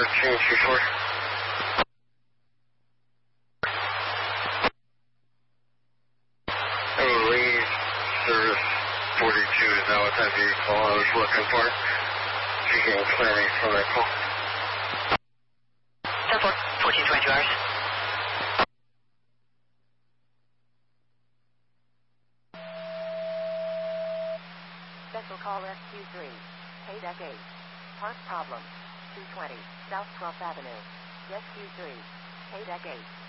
1324. Oh, Lee, service 42 is now what that vehicle I was looking for. If you can clear me for that call. 10-4, 1422 hours. Special call SQ3. KDEC 8. Park problem. 220 South 12th Avenue. SQ3. KDEC 8.